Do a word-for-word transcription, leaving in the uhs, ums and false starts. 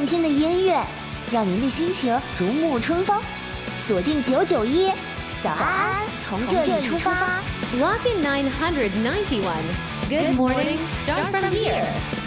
动听的音乐，让您的心情如沐春风。锁定九九一，早安，从这里出发。 Rocket nine ninety-one. Good morning, start from here.